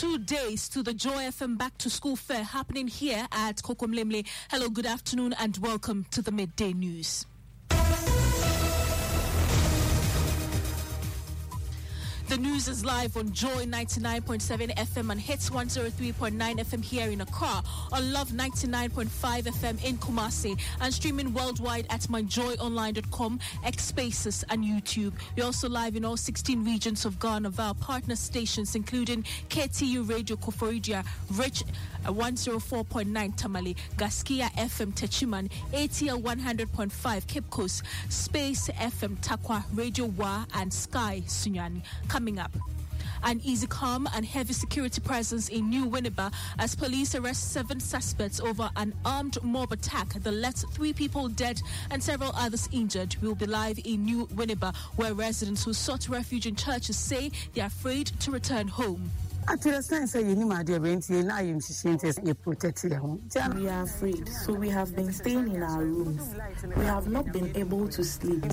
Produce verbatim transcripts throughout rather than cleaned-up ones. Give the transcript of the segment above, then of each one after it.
two days to the Joy F M Back to School Fair happening here at Kokomlemle. Hello, good afternoon, and welcome to the Midday News. The news is live on Joy ninety-nine point seven F M and Hits one oh three point nine F M here in Accra, on Love ninety-nine point five F M in Kumasi, and streaming worldwide at my joy online dot com, X Spaces, and YouTube. We're also live in all sixteen regions of Ghana via our partner stations, including K T U Radio Koforidia, Rich one oh four point nine Tamale, Gaskia F M Techiman, A T L one hundred point five Cape Coast, Space F M Takwa, Radio Wa, and Sky Sunyani. Coming up, an easy calm and heavy security presence in New Winneba as police arrest seven suspects over an armed mob attack that left three people dead and several others injured. We'll be live in New Winneba, where residents who sought refuge in churches say they're afraid to return home. We are afraid, so we have been staying in our rooms. We have not been able to sleep.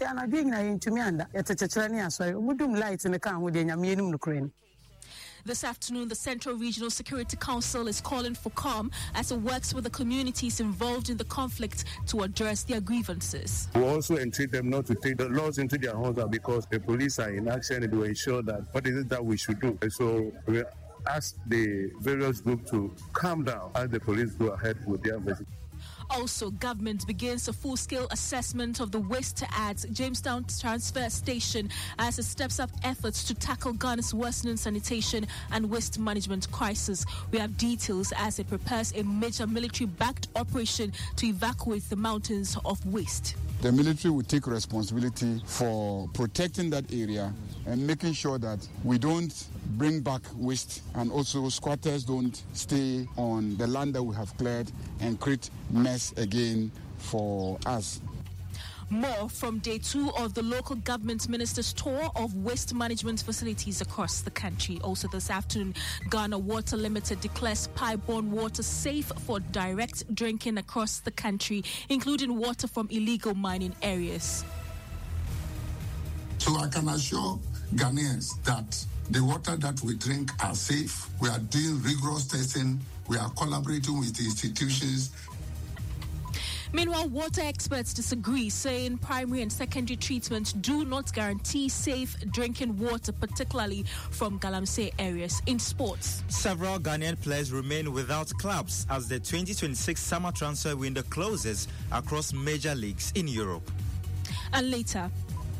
This afternoon, the Central Regional Security Council is calling for calm as it works with the communities involved in the conflict to address their grievances. We also entreat them not to take the laws into their hands because the police are in action and to ensure that what is it that we should do. So we ask the various groups to calm down as the police go ahead with their investigation. Also, government begins a full-scale assessment of the waste at Jamestown Transfer Station as it steps up efforts to tackle Ghana's worsening sanitation and waste management crisis. We have details as it prepares a major military-backed operation to evacuate the mountains of waste. The military will take responsibility for protecting that area and making sure that we don't bring back waste, and also squatters don't stay on the land that we have cleared and create mess again for us. More from day two of the local government minister's tour of waste management facilities across the country. Also this afternoon, Ghana Water Limited declares pipe-borne water safe for direct drinking across the country, including water from illegal mining areas. So I can assure Ghanaians that the water that we drink are safe. We are doing rigorous testing. We are collaborating with the institutions. Meanwhile, water experts disagree, saying primary and secondary treatment do not guarantee safe drinking water, particularly from Galamsey areas. In sports, several Ghanaian players remain without clubs as the twenty twenty-six summer transfer window closes across major leagues in Europe. And later,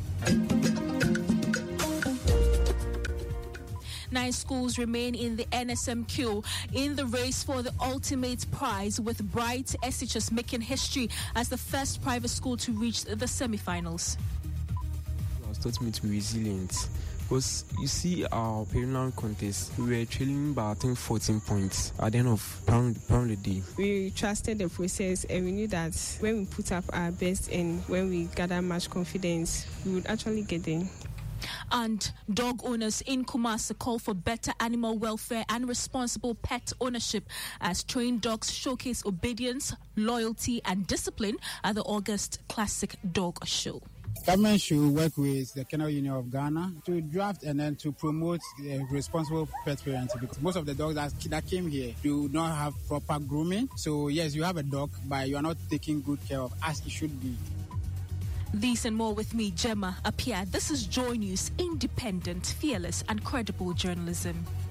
nine schools remain in the N S M Q in the race for the ultimate prize, with Bright S H S making history as the first private school to reach the semi-finals. It has taught me to be resilient because you see our perennial contest, we were trailing by I think fourteen points at the end of pound pound a day. We trusted the process and we knew that when we put up our best and when we gather much confidence, we would actually get there. And dog owners in Kumasi call for better animal welfare and responsible pet ownership as trained dogs showcase obedience, loyalty, and discipline at the August Classic Dog Show. Government should work with the Kennel Union of Ghana to draft and then to promote uh, responsible pet parenting. Because most of the dogs that, that came here do not have proper grooming. So yes, you have a dog, but you are not taking good care of as it should be. These and more with me, Gemma Apia. This is Joy News, independent, fearless, and credible journalism.